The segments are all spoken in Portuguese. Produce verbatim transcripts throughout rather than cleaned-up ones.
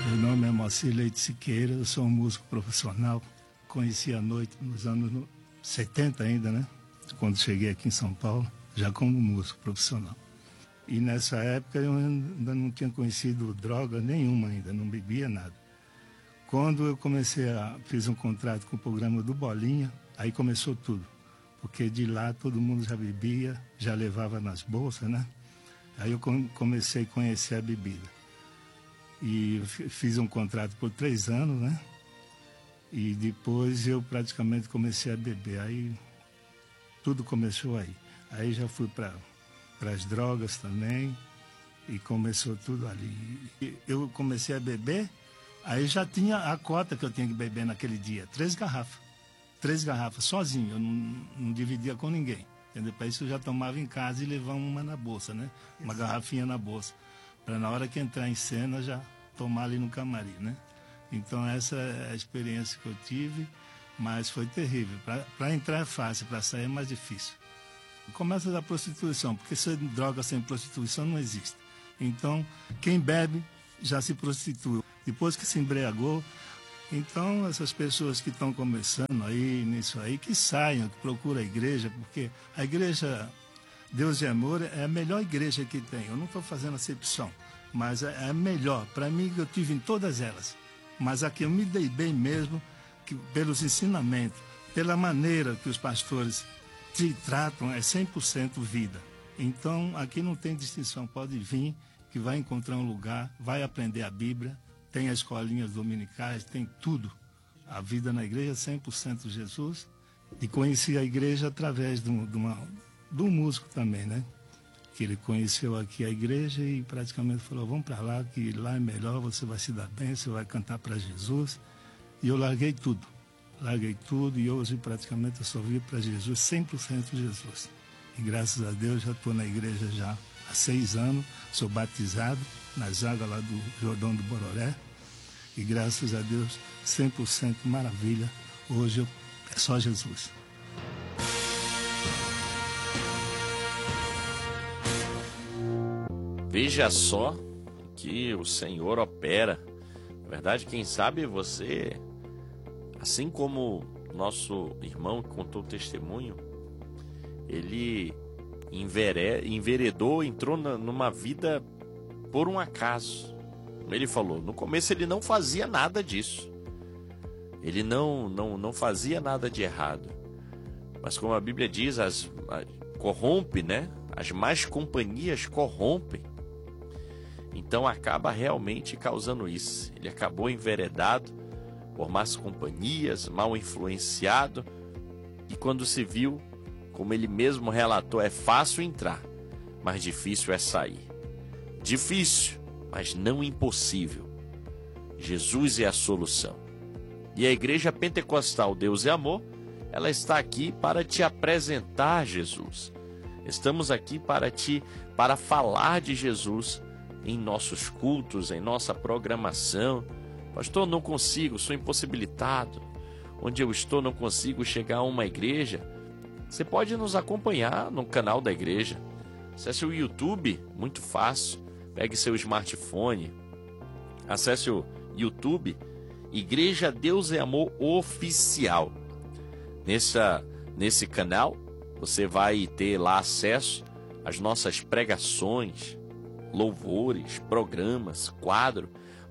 Meu nome é Moacir Leite Siqueira, eu sou um músico profissional. Conheci a noite nos anos setenta ainda, né? Quando cheguei aqui em São Paulo, já como músico profissional. E nessa época eu ainda não tinha conhecido droga nenhuma ainda, não bebia nada. Quando eu comecei a... fiz um contrato com o programa do Bolinha, aí começou tudo. Porque de lá todo mundo já bebia, já levava nas bolsas, né? Aí eu comecei a conhecer a bebida. E fiz um contrato por três anos, né? E depois eu praticamente comecei a beber. Aí tudo começou aí. Aí já fui para as drogas também e começou tudo ali. E eu comecei a beber, aí já tinha a cota que eu tinha que beber naquele dia. Três garrafas. Três garrafas, sozinho. Eu não, não dividia com ninguém. Entendeu? Para isso eu já tomava em casa e levava uma na bolsa, né? Uma garrafinha na bolsa. Para na hora que entrar em cena já tomar ali no camarim, né? Então essa é a experiência que eu tive, mas foi terrível. Para entrar é fácil, para sair é mais difícil. Começa da prostituição, porque se droga sem prostituição não existe. Então quem bebe já se prostitui. Depois que se embriagou, então essas pessoas que estão começando aí nisso aí, que saiam, que procuram a igreja, porque a igreja Deus e Amor é a melhor igreja que tem. Eu não estou fazendo acepção, mas é a melhor. Para mim, eu tive em todas elas. Mas aqui eu me dei bem mesmo, que, pelos ensinamentos, pela maneira que os pastores te tratam, é cem por cento vida. Então, aqui não tem distinção. Pode vir, que vai encontrar um lugar, vai aprender a Bíblia, tem as escolinhas dominicais, tem tudo. A vida na igreja é cem por cento Jesus. E conheci a igreja através de, um, de uma... do músico também, né? Que ele conheceu aqui a igreja e praticamente falou, vamos para lá, que lá é melhor, você vai se dar bem, você vai cantar para Jesus. E eu larguei tudo, larguei tudo e hoje praticamente eu só vivo para Jesus, cem por cento Jesus. E graças a Deus já estou na igreja já há seis anos, sou batizado nas águas lá do Jordão do Bororé. E graças a Deus, cem por cento maravilha, hoje eu, é só Jesus. Veja só que o Senhor opera. Na verdade, quem sabe você, assim como nosso irmão que contou o testemunho, ele enveredou, entrou numa vida por um acaso. Ele falou, no começo ele não fazia nada disso. Ele não, não, não fazia nada de errado. Mas como a Bíblia diz, as, a, corrompe, né? As más companhias corrompem. Então acaba realmente causando isso. Ele acabou enveredado por más companhias, mal influenciado. E quando se viu, como ele mesmo relatou, é fácil entrar, mas difícil é sair. Difícil, mas não impossível. Jesus é a solução. E a Igreja Pentecostal Deus é Amor, ela está aqui para te apresentar Jesus. Estamos aqui para te, para falar de Jesus em nossos cultos, em nossa programação. Pastor, não consigo, sou impossibilitado. Onde eu estou, não consigo chegar a uma igreja. Você pode nos acompanhar no canal da igreja. Acesse o YouTube, muito fácil. Pegue seu smartphone, acesse o YouTube, Igreja Deus é Amor Oficial. Nessa, nesse canal, você vai ter lá acesso às nossas pregações, louvores, programas, quadro,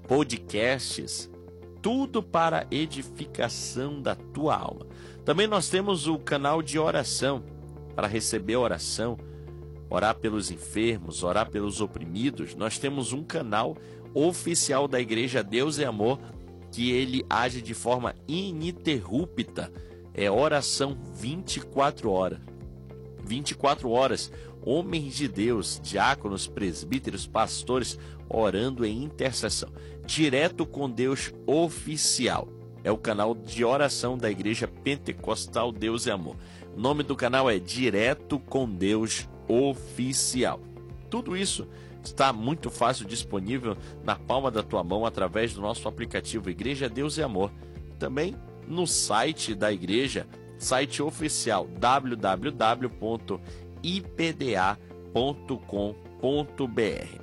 podcasts, tudo para edificação da tua alma. Também nós temos o canal de oração, para receber oração, orar pelos enfermos, orar pelos oprimidos. Nós temos um canal oficial da Igreja Deus é Amor, que ele age de forma ininterrupta. É oração vinte e quatro horas. vinte e quatro horas, homens de Deus, diáconos, presbíteros, pastores, orando em intercessão. Direto com Deus Oficial. É o canal de oração da Igreja Pentecostal Deus é Amor. O nome do canal é Direto com Deus Oficial. Tudo isso está muito fácil disponível na palma da tua mão através do nosso aplicativo Igreja Deus é Amor. Também no site da igreja, site oficial w w w ponto i p d a ponto com ponto b r.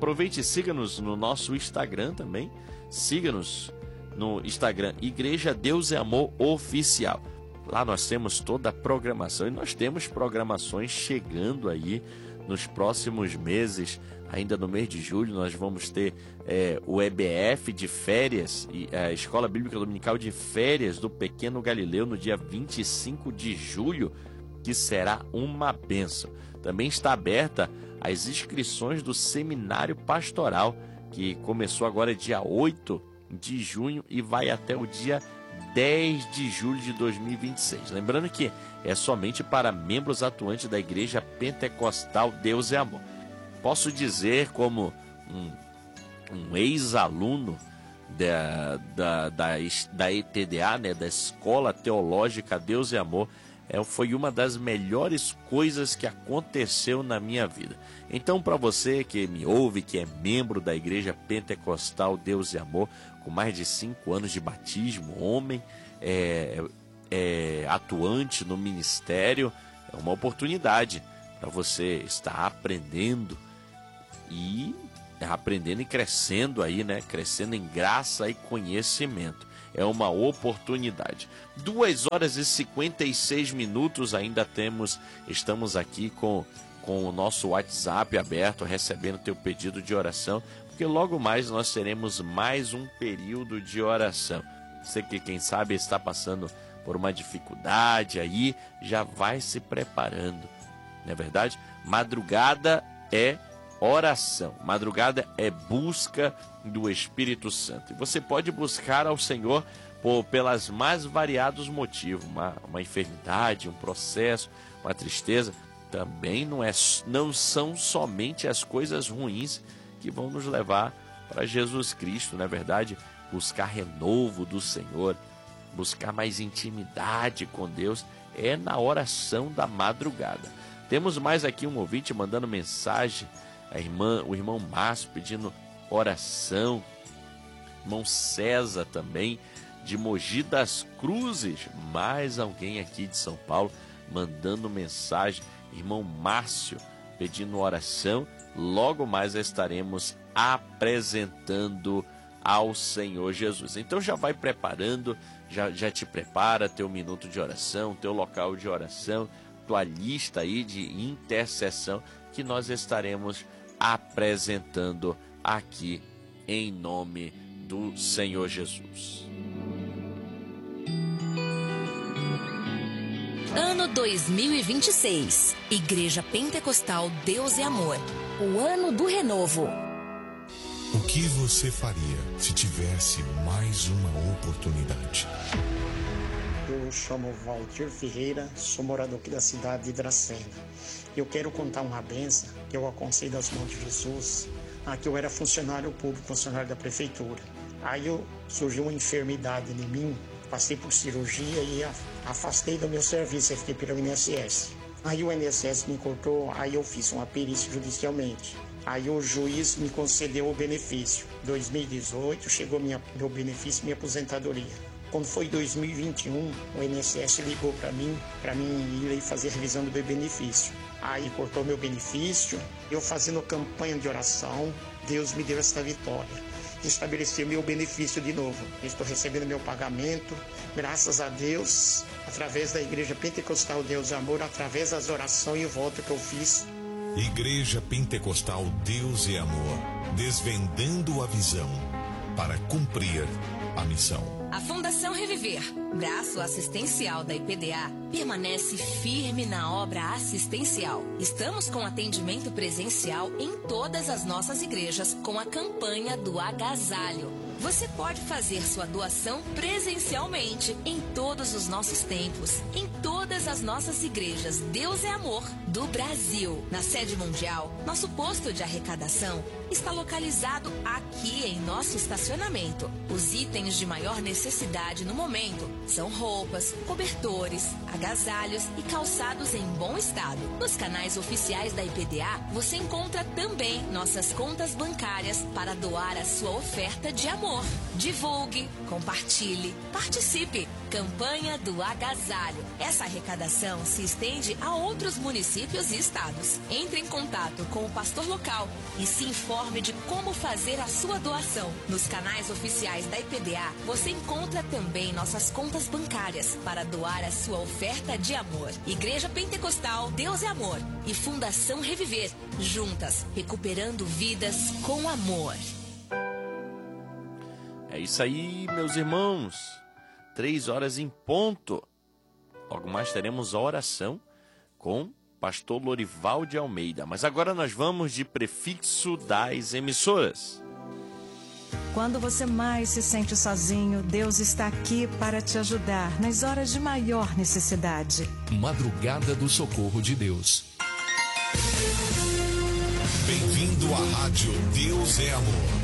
aproveite e siga-nos no nosso Instagram também. Siga-nos no Instagram, Igreja Deus e Amor Oficial. Lá nós temos toda a programação e nós temos programações chegando aí nos próximos meses. Ainda no mês de julho nós vamos ter é, o E B F de férias, e a Escola Bíblica Dominical de Férias do Pequeno Galileu no dia vinte e cinco de julho, que será uma bênção. Também está aberta as inscrições do Seminário Pastoral, que começou agora dia oito de junho e vai até o dia dez de julho de dois mil e vinte e seis. Lembrando que é somente para membros atuantes da Igreja Pentecostal Deus é Amor. Posso dizer, como um, um ex-aluno da, da, da, da E T D A, né, da Escola Teológica Deus é Amor, é, foi uma das melhores coisas que aconteceu na minha vida. Então, para você que me ouve, que é membro da Igreja Pentecostal Deus é Amor, com mais de cinco anos de batismo, homem, é, é, atuante no ministério, é uma oportunidade para você estar aprendendo e aprendendo e crescendo aí, né? Crescendo em graça e conhecimento. É uma oportunidade. duas horas e cinquenta e seis minutos ainda temos, estamos aqui com, com o nosso WhatsApp aberto, recebendo teu pedido de oração, porque logo mais nós teremos mais um período de oração. Você que, quem sabe, está passando por uma dificuldade aí, já vai se preparando, não é verdade? Madrugada é oração, madrugada é busca do Espírito Santo. E você pode buscar ao Senhor por, pelas mais variados motivos, uma, uma enfermidade, um processo, uma tristeza. Também não, é, não são somente as coisas ruins que vão nos levar para Jesus Cristo, não é verdade? Buscar renovo do Senhor, buscar mais intimidade com Deus, é na oração da madrugada. Temos mais aqui um ouvinte mandando mensagem, a irmã, o irmão Márcio pedindo oração, irmão César também, de Mogi das Cruzes, mais alguém aqui de São Paulo mandando mensagem, irmão Márcio pedindo oração. Logo mais estaremos apresentando ao Senhor Jesus. Então já vai preparando, já, já te prepara teu minuto de oração, teu local de oração, tua lista aí de intercessão, que nós estaremos apresentando aqui em nome do Senhor Jesus. Ano dois mil e vinte e seis, Igreja Pentecostal Deus é Amor, o ano do renovo. O que você faria se tivesse mais uma oportunidade? Eu chamo Valdir Ferreira, sou morador aqui da cidade de Dracena. Eu quero contar uma benção que eu alcancei das mãos de Jesus. Aqui eu era funcionário público, funcionário da prefeitura. Aí eu, surgiu uma enfermidade em mim, passei por cirurgia e afastei do meu serviço, eu fiquei pelo I N S S. Aí o I N S S me cortou, aí eu fiz uma perícia judicialmente. Aí o juiz me concedeu o benefício. Em dois mil e dezoito chegou minha, meu benefício, minha aposentadoria. Quando foi dois mil e vinte e um, o I N S S ligou para mim, para mim ir fazer a revisão do meu benefício. Aí cortou meu benefício, eu fazendo campanha de oração, Deus me deu essa vitória. Estabeleceu meu benefício de novo. Estou recebendo meu pagamento, graças a Deus, através da Igreja Pentecostal Deus é Amor, através das orações e votos que eu fiz. Igreja Pentecostal Deus é Amor, desvendando a visão para cumprir a missão. A Fundação Reviver, braço assistencial da I P D A, permanece firme na obra assistencial. Estamos com atendimento presencial em todas as nossas igrejas com a campanha do agasalho. Você pode fazer sua doação presencialmente em todos os nossos templos, em todas as nossas igrejas Deus é Amor do Brasil. Na sede mundial, nosso posto de arrecadação está localizado aqui em nosso estacionamento. Os itens de maior necessidade no momento são roupas, cobertores, agasalhos e calçados em bom estado. Nos canais oficiais da I P D A, você encontra também nossas contas bancárias para doar a sua oferta de amor. Divulgue, compartilhe, participe. Campanha do Agasalho. Essa arrecadação arrecadação se estende a outros municípios e estados. Entre em contato com o pastor local e se informe de como fazer a sua doação. Nos canais oficiais da I P D A, você encontra também nossas contas bancárias para doar a sua oferta de amor. Igreja Pentecostal Deus é Amor e Fundação Reviver, juntas, recuperando vidas com amor. É isso aí, meus irmãos. Três horas em ponto. Logo mais teremos a oração com pastor Lorival de Almeida. Mas agora nós vamos de prefixo das emissoras. Quando você mais se sente sozinho, Deus está aqui para te ajudar nas horas de maior necessidade. Madrugada do Socorro de Deus. Bem-vindo à Rádio Deus é Amor.